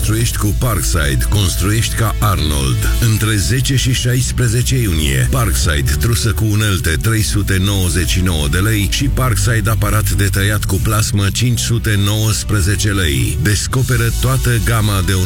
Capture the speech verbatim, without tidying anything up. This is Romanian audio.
construiești cu Parkside, construiești ca Arnold. Între zece și șaisprezece iunie, Parkside trusă cu unelte trei sute nouăzeci și nouă de lei și Parkside aparat de tăiat cu plasmă cinci sute nouăsprezece lei. Descoperă toată gama de